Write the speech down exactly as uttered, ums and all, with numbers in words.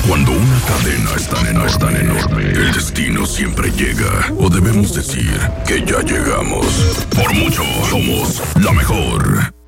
Cuando una cadena es tan enorme, es tan enorme, el destino siempre llega. O debemos decir que ya llegamos. Por mucho, somos la mejor.